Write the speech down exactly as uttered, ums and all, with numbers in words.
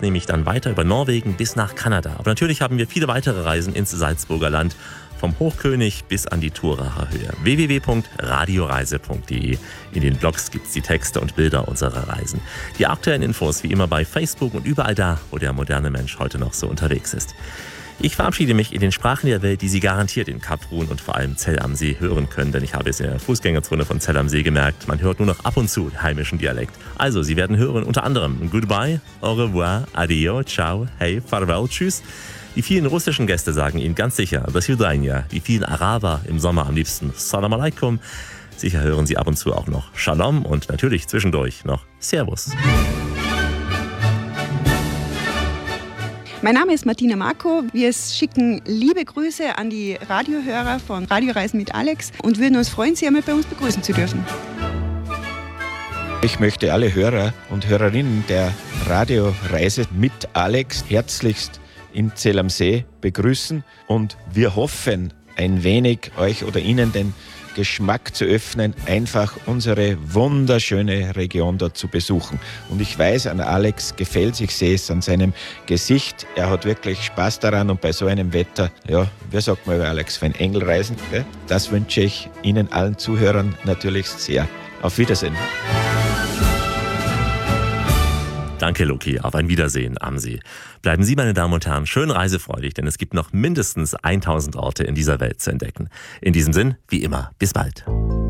es nämlich dann weiter über Norwegen bis nach Kanada. Aber natürlich haben wir viele weitere Reisen ins Salzburger Land. Vom Hochkönig bis an die Turacher Höhe. w w w punkt radioreise punkt d e. In den Blogs gibt es die Texte und Bilder unserer Reisen. Die aktuellen Infos wie immer bei Facebook und überall da, wo der moderne Mensch heute noch so unterwegs ist. Ich verabschiede mich in den Sprachen der Welt, die Sie garantiert in Kaprun und vor allem Zell am See hören können, denn ich habe es in der Fußgängerzone von Zell am See gemerkt, man hört nur noch ab und zu den heimischen Dialekt. Also, Sie werden hören unter anderem Goodbye, Au revoir, Adio, Ciao, Hey, Farewell, Tschüss. Die vielen russischen Gäste sagen Ihnen ganz sicher das Judainia. Die vielen Araber im Sommer am liebsten Salam Alaikum. Sicher hören Sie ab und zu auch noch Shalom und natürlich zwischendurch noch Servus. Mein Name ist Martina Marko. Wir schicken liebe Grüße an die Radiohörer von Radioreisen mit Alex und würden uns freuen, Sie einmal bei uns begrüßen zu dürfen. Ich möchte alle Hörer und Hörerinnen der Radioreise mit Alex herzlichst in Zell am See begrüßen und wir hoffen, ein wenig euch oder Ihnen den Geschmack zu öffnen, einfach unsere wunderschöne Region dort zu besuchen. Und ich weiß, an Alex gefällt es, ich sehe es an seinem Gesicht, er hat wirklich Spaß daran und bei so einem Wetter, ja, wie sagt man über Alex, wenn Engel reisen, gell? Das wünsche ich Ihnen allen Zuhörern natürlich sehr. Auf Wiedersehen. Danke, Loki. Auf ein Wiedersehen am See. Bleiben Sie, meine Damen und Herren, schön reisefreudig, denn es gibt noch mindestens tausend Orte in dieser Welt zu entdecken. In diesem Sinn, wie immer, bis bald.